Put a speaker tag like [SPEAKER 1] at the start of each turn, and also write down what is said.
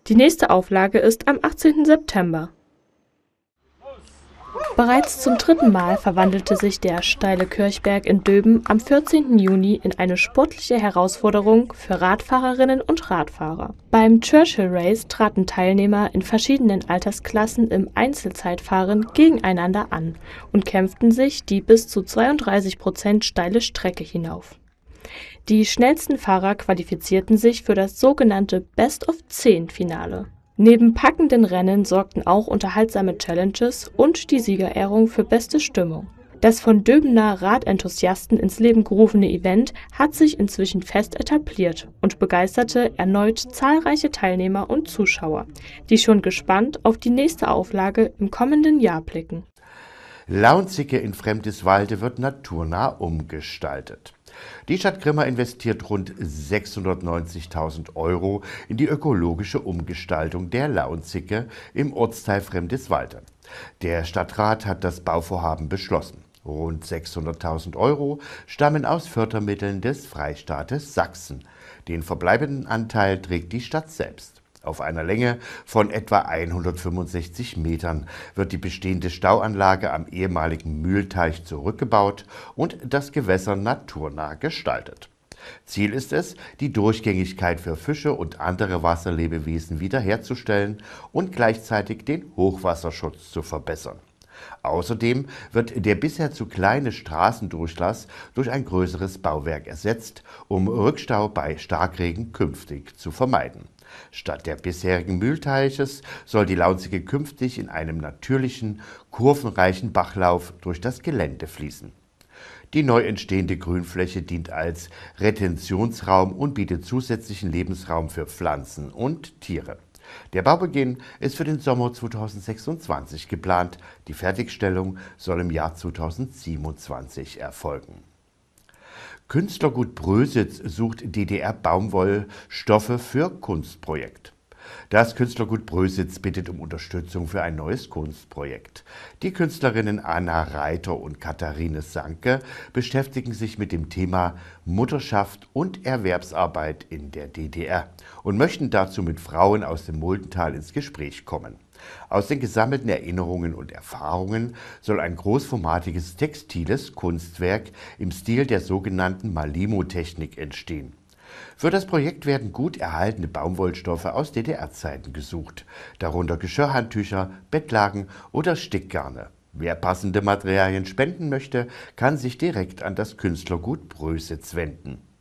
[SPEAKER 1] Die nächste Auflage ist am 18. September. Bereits zum dritten Mal verwandelte sich der steile Kirchberg in Döben am 14. Juni in eine sportliche Herausforderung für Radfahrerinnen und Radfahrer. Beim Churchill Race traten Teilnehmer in verschiedenen Altersklassen im Einzelzeitfahren gegeneinander an und kämpften sich die bis zu 32% steile Strecke hinauf. Die schnellsten Fahrer qualifizierten sich für das sogenannte Best-of-10-Finale. Neben packenden Rennen sorgten auch unterhaltsame Challenges und die Siegerehrung für beste Stimmung. Das von Döbener Radenthusiasten ins Leben gerufene Event hat sich inzwischen fest etabliert und begeisterte erneut zahlreiche Teilnehmer und Zuschauer, die schon gespannt auf die nächste Auflage im kommenden Jahr blicken.
[SPEAKER 2] Launzige in Fremdiswalde wird naturnah umgestaltet. Die Stadt Grimma investiert rund 690.000 € in die ökologische Umgestaltung der Launzige im Ortsteil Fremdiswalde. Der Stadtrat hat das Bauvorhaben beschlossen. Rund 600.000 € stammen aus Fördermitteln des Freistaates Sachsen. Den verbleibenden Anteil trägt die Stadt selbst. Auf einer Länge von etwa 165 Metern wird die bestehende Stauanlage am ehemaligen Mühlteich zurückgebaut und das Gewässer naturnah gestaltet. Ziel ist es, die Durchgängigkeit für Fische und andere Wasserlebewesen wiederherzustellen und gleichzeitig den Hochwasserschutz zu verbessern. Außerdem wird der bisher zu kleine Straßendurchlass durch ein größeres Bauwerk ersetzt, um Rückstau bei Starkregen künftig zu vermeiden. Statt der bisherigen Mühlteiches soll die Launzige künftig in einem natürlichen, kurvenreichen Bachlauf durch das Gelände fließen. Die neu entstehende Grünfläche dient als Retentionsraum und bietet zusätzlichen Lebensraum für Pflanzen und Tiere. Der Baubeginn ist für den Sommer 2026 geplant. Die Fertigstellung soll im Jahr 2027 erfolgen. Künstlergut Brösitz sucht DDR-Baumwollstoffe für Kunstprojekt. Das Künstlergut Brösitz bittet um Unterstützung für ein neues Kunstprojekt. Die Künstlerinnen Anna Reiter und Katharine Sanke beschäftigen sich mit dem Thema Mutterschaft und Erwerbsarbeit in der DDR und möchten dazu mit Frauen aus dem Muldental ins Gespräch kommen. Aus den gesammelten Erinnerungen und Erfahrungen soll ein großformatiges textiles Kunstwerk im Stil der sogenannten Malimo-Technik entstehen. Für das Projekt werden gut erhaltene Baumwollstoffe aus DDR-Zeiten gesucht, darunter Geschirrhandtücher, Bettlaken oder Stickgarne. Wer passende Materialien spenden möchte, kann sich direkt an das Künstlergut Brösitz wenden.